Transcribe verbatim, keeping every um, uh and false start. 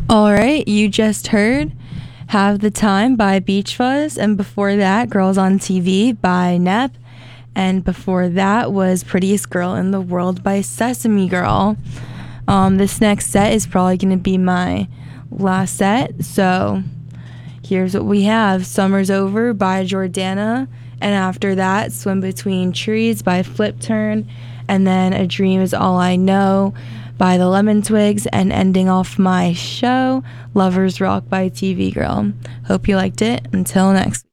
All right, you just heard Have the Time by Beach Fuzz, and before that, Girls on T V by Nep, and before that was Prettiest Girl in the World by Sesame Girl. Um, this next set is probably going to be my last set, so here's what we have. Summer's Over by Jordana, and after that, Swim Between Trees by Flip Turn, and then A Dream Is All I Know by the Lemon Twigs, and ending off my show, Lovers Rock by T V Girl. Hope you liked it. Until next